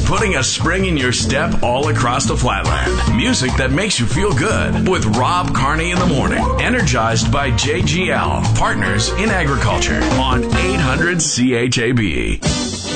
putting a spring in your step all across the flatland. Music that makes you feel good with Rob Carney in the morning. Energized by JGL, Partners in Agriculture on 800 CHAB.